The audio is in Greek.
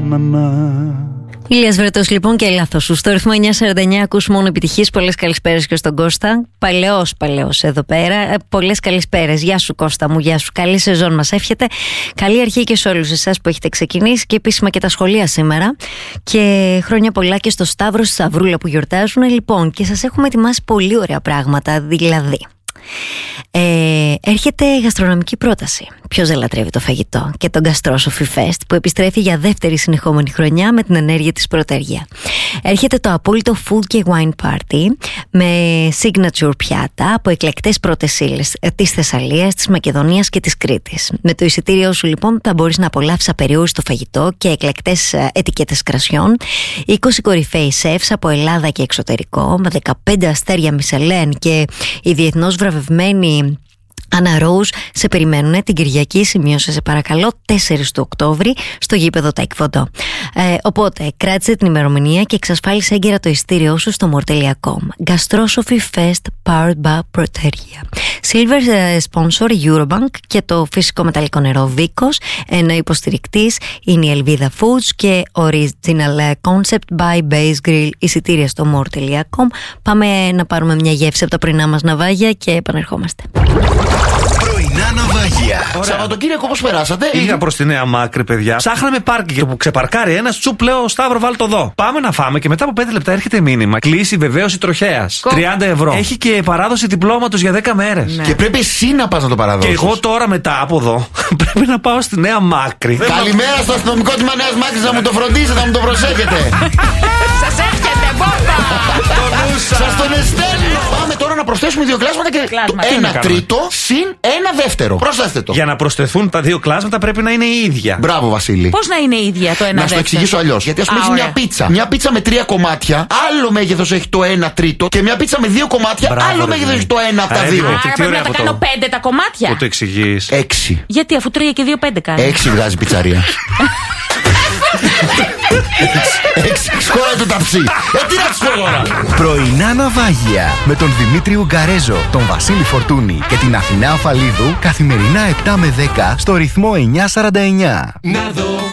Ηλίας Βρετός λοιπόν και λάθος σου. Στο ρυθμό 949 ακούς μόνο επιτυχίες. Πολλές καλησπέρες και στον Κώστα. Παλαιός εδώ πέρα. Πολλές καλησπέρες. Γεια σου Κώστα μου, γεια σου. Καλή σεζόν μας εύχεται. Καλή αρχή και σε όλους εσάς που έχετε ξεκινήσει και επίσημα και τα σχολεία σήμερα. Και χρόνια πολλά και στο Σταύρο, στη Σταυρούλα που γιορτάζουν. Λοιπόν, και σας έχουμε ετοιμάσει πολύ ωραία πράγματα. Δηλαδή, έρχεται γαστρονομική πρόταση. Ποιος δεν λατρεύει το φαγητό? Και τον Gastrosophy Fest που επιστρέφει για δεύτερη συνεχόμενη χρονιά με την ενέργεια της πρωτεργία. Έρχεται το απόλυτο food και wine party με signature πιάτα από εκλεκτές πρώτες ύλες της Θεσσαλίας, της Μακεδονίας και της Κρήτης. Με το εισιτήριό σου λοιπόν θα μπορείς να απολαύσεις απεριόριστο φαγητό και εκλεκτές ετικέτες κρασιών, 20 κορυφαίοι σεφς από Ελλάδα και εξωτερικό με 15 αστέρια Michelin και η διεθνώς βραβευμένη Άννα Ρόουζ σε περιμένουν την Κυριακή, σημείωσε σε παρακαλώ, 4 του Οκτώβρη στο γήπεδο Taekwondo. Οπότε κράτησε την ημερομηνία και εξασφάλισε έγκαιρα το ειστήριό σου στο more.com. Gastrosophy Fest powered by Proteria. Silver sponsor Eurobank και το φυσικό μεταλλικό νερό Vicos, ενώ υποστηρικτής είναι η Elvida Foods και Original Concept by Base Grill. Εισιτήρια στο more.com. Πάμε να πάρουμε μια γεύση από τα πρωινά μας ναυάγια και επανερχόμαστε. Πρωινά ναυάγια. Σαββατοκύριακο πώς περάσατε? Πήγα προς τη Νέα Μάκρη, παιδιά. Ψάχναμε πάρκινγκ και που ξεπαρκάρει ένας τσουπ, λέω Σταύρο, βάλ το εδώ. Πάμε να φάμε και μετά από 5 λεπτά έρχεται μήνυμα. Κλείσει βεβαίωση τροχέας. 30 ευρώ. Έχει και παράδοση διπλώματος για 10 μέρες. Ναι. Και πρέπει εσύ να πας να το παραδώσεις. Και εγώ τώρα μετά από εδώ πρέπει να πάω στη Νέα Μάκρη. Καλημέρα στο αστυνομικό τμήμα Νέας Μάκρης, να μου το φροντίσετε, να μου το προσέχετε. Σας έρχεται μπόμπα. Σας τον εστέλνω. Πάμε τώρα να προσθέσουμε 2 κλάσματα και ένα τρίτο συν ένα δεύτερο. Προσθέστε το. Για να προσθεθούν τα 2 κλάσματα πρέπει να είναι η ίδια. Μπράβο, Βασίλη. Πώς να είναι ίδια το ένα να σου το εξηγήσω αλλιώς. Γιατί ας πούμε έχει μια πίτσα. Μια πίτσα με 3 κομμάτια, άλλο μέγεθος έχει το 1 τρίτο. Και μια πίτσα με 2 κομμάτια, άλλο μέγεθος έχει το 1 από τα 2. Άρα πρέπει να τα κάνω 5 τα κομμάτια. Πού το εξηγείς? 6. Γιατί αφού 3 και 2 5 κάνει? 6 βγάζει πιτσαρία. 6 σκόρα του ταψί. Τι να τους πω τώρα? Πρωινά ναυάγια με τον Δημήτρη Ουγγαρέζο, τον Βασίλη Φορτούνη και την Αθηνά Αφαλίδου καθημερινά 7 με 10 στο ρυθμό 949.